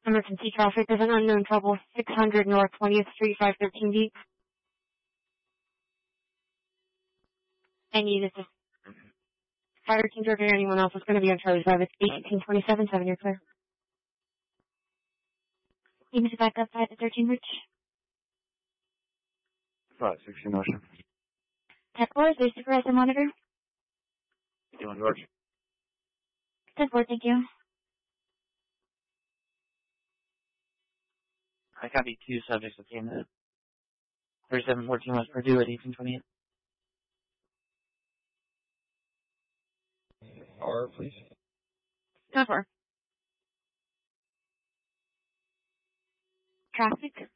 Emergency traffic. There's an unknown trouble. 600 North 20th Street, 513 deep. I need it. Fire team director or anyone else is going to be on Charlie Drive. It's 1827, 7 you're clear. You need to back up at 13 Rich. 516 Ocean. 10-4, is there supervisor monitor? Doing George. 10-4, thank you. I copy 2 subjects at the end of it. 3714 West Purdue at 1828. R, please. 10-4. Traffic.